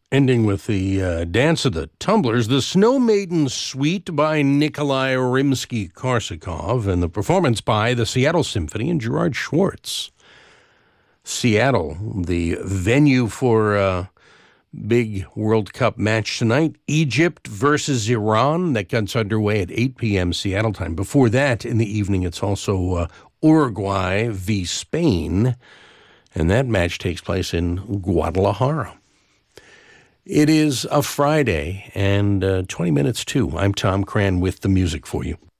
Ending with the Dance of the Tumblers, the Snow Maiden Suite by Nikolai Rimsky-Korsakov, and the performance by the Seattle Symphony and Gerard Schwartz. Seattle, the venue for a big World Cup match tonight. Egypt versus Iran. That gets underway at 8 p.m. Seattle time. Before that, in the evening, it's also Uruguay v. Spain, and that match takes place in Guadalajara. It is a Friday, and 20 minutes to. I'm Tom Cran with the music for you.